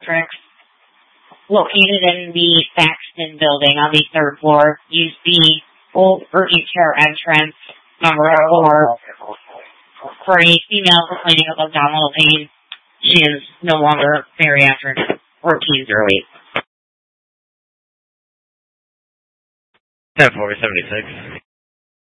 Bariatrics located in the Saxton building on the 3rd floor. Use the old urgent care entrance number 4 for a female complaining of abdominal pain. She is no longer bariatric routines are late. 10-4-76.